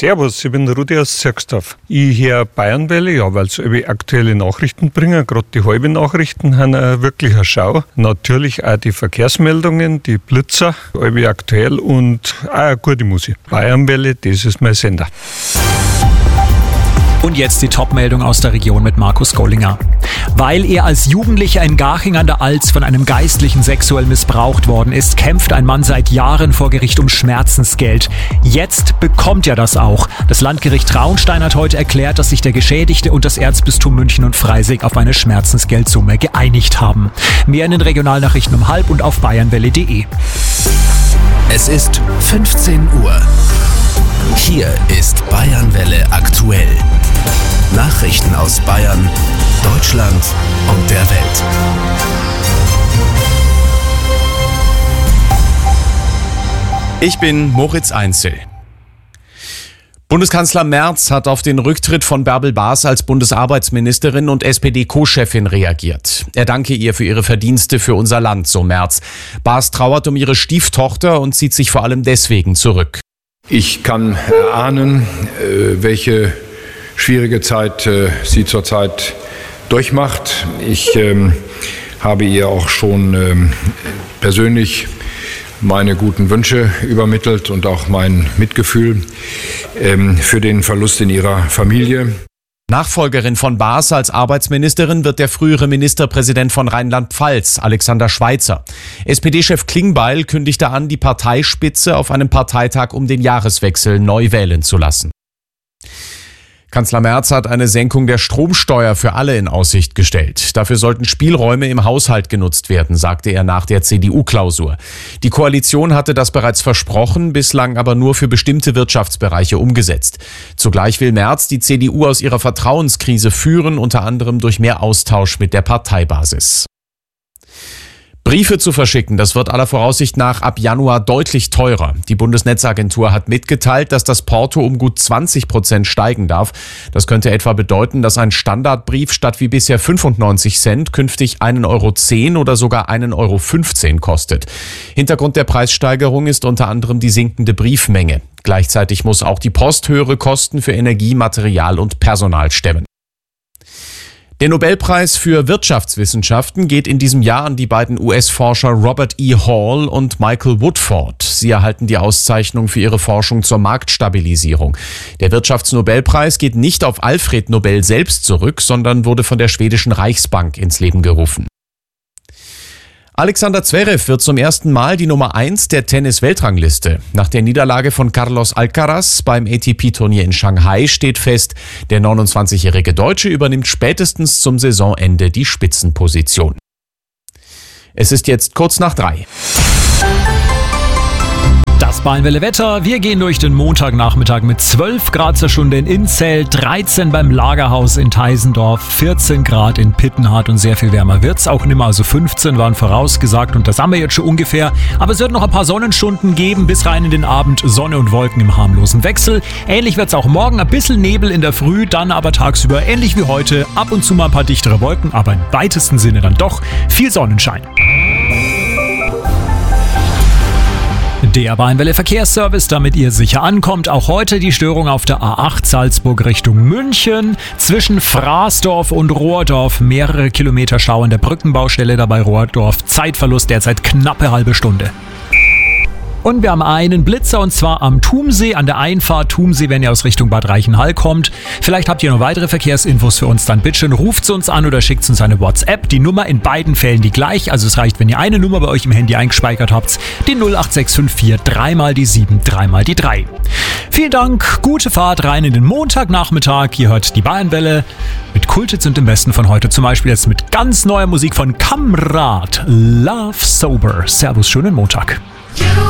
Servus, ich bin der Rudi aus Zirksdorf. Ich höre Bayernwelle, ja, weil sie aktuelle Nachrichten bringen. Gerade die halben Nachrichten haben wirklich eine Schau. Natürlich auch die Verkehrsmeldungen, die Blitzer, alle aktuell und auch eine gute Musik. Bayernwelle, das ist mein Sender. Und jetzt die Top-Meldung aus der Region mit Markus Gollinger. Weil er als Jugendlicher in Garching an der Alz von einem Geistlichen sexuell missbraucht worden ist, kämpft ein Mann seit Jahren vor Gericht um Schmerzensgeld. Jetzt bekommt er das auch. Das Landgericht Traunstein hat heute erklärt, dass sich der Geschädigte und das Erzbistum München und Freising auf eine Schmerzensgeldsumme geeinigt haben. Mehr in den Regionalnachrichten um 12 und auf bayernwelle.de. Es ist 15 Uhr. Hier ist Bayernwelle aktuell. Nachrichten aus Bayern, Deutschland und der Welt. Ich bin Moritz Einzel. Bundeskanzler Merz hat auf den Rücktritt von Bärbel Baas als Bundesarbeitsministerin und SPD-Co-Chefin reagiert. Er danke ihr für ihre Verdienste für unser Land, so Merz. Baas trauert um ihre Stieftochter und zieht sich vor allem deswegen zurück. Ich kann erahnen, welche schwierige Zeit sie zurzeit durchmacht. Ich habe ihr auch schon persönlich meine guten Wünsche übermittelt und auch mein Mitgefühl für den Verlust in ihrer Familie. Nachfolgerin von Baas als Arbeitsministerin wird der frühere Ministerpräsident von Rheinland-Pfalz, Alexander Schweitzer. SPD-Chef Klingbeil kündigte an, die Parteispitze auf einem Parteitag um den Jahreswechsel neu wählen zu lassen. Kanzler Merz hat eine Senkung der Stromsteuer für alle in Aussicht gestellt. Dafür sollten Spielräume im Haushalt genutzt werden, sagte er nach der CDU-Klausur. Die Koalition hatte das bereits versprochen, bislang aber nur für bestimmte Wirtschaftsbereiche umgesetzt. Zugleich will Merz die CDU aus ihrer Vertrauenskrise führen, unter anderem durch mehr Austausch mit der Parteibasis. Briefe zu verschicken, das wird aller Voraussicht nach ab Januar deutlich teurer. Die Bundesnetzagentur hat mitgeteilt, dass das Porto um gut 20% steigen darf. Das könnte etwa bedeuten, dass ein Standardbrief statt wie bisher 95 Cent künftig 1,10 € oder sogar 1,15 € kostet. Hintergrund der Preissteigerung ist unter anderem die sinkende Briefmenge. Gleichzeitig muss auch die Post höhere Kosten für Energie, Material und Personal stemmen. Der Nobelpreis für Wirtschaftswissenschaften geht in diesem Jahr an die beiden US-Forscher Robert E. Hall und Michael Woodford. Sie erhalten die Auszeichnung für ihre Forschung zur Marktstabilisierung. Der Wirtschaftsnobelpreis geht nicht auf Alfred Nobel selbst zurück, sondern wurde von der schwedischen Reichsbank ins Leben gerufen. Alexander Zverev wird zum ersten Mal die Nummer 1 der Tennis-Weltrangliste. Nach der Niederlage von Carlos Alcaraz beim ATP-Turnier in Shanghai steht fest, der 29-jährige Deutsche übernimmt spätestens zum Saisonende die Spitzenposition. Es ist jetzt kurz nach 3. Das Bayernwelle-Wetter. Wir gehen durch den Montagnachmittag mit 12 Grad zur Stunde in Inzell, 13 beim Lagerhaus in Teisendorf, 14 Grad in Pittenhardt und sehr viel wärmer wird's auch nimmer. Also 15 waren vorausgesagt und das haben wir jetzt schon ungefähr. Aber es wird noch ein paar Sonnenstunden geben, bis rein in den Abend Sonne und Wolken im harmlosen Wechsel. Ähnlich wird's auch morgen, ein bisschen Nebel in der Früh, dann aber tagsüber ähnlich wie heute, ab und zu mal ein paar dichtere Wolken, aber im weitesten Sinne dann doch viel Sonnenschein. Der Bayernwelle Verkehrsservice, damit ihr sicher ankommt. Auch heute die Störung auf der A8 Salzburg Richtung München. Zwischen Fraßdorf und Rohrdorf mehrere Kilometer Stau an der Brückenbaustelle, dabei Rohrdorf. Zeitverlust derzeit knappe halbe Stunde. Und wir haben einen Blitzer und zwar am Thumsee, an der Einfahrt Thumsee, wenn ihr aus Richtung Bad Reichenhall kommt. Vielleicht habt ihr noch weitere Verkehrsinfos für uns, dann bitte ruft uns an oder schickt uns eine WhatsApp. Die Nummer in beiden Fällen die gleich, also es reicht, wenn ihr eine Nummer bei euch im Handy eingespeichert habt, die 08654 3 mal die 7, 3 mal die 3. Vielen Dank, gute Fahrt rein in den Montagnachmittag. Ihr hört die Bayernwelle mit Kulthits und im Westen von heute, zum Beispiel jetzt mit ganz neuer Musik von Kamrat, Love Sober. Servus, schönen Montag.